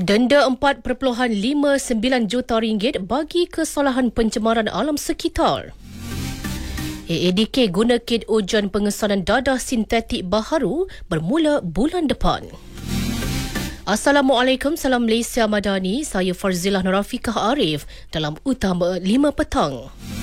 Denda RM4.59 juta bagi kesalahan pencemaran alam sekitar. AADK guna kit ujian pengesanan dadah sintetik baharu bermula bulan depan. Assalamualaikum, salam Malaysia Madani. Saya Farzilah Nurafikah Arif dalam Utama 5 Petang.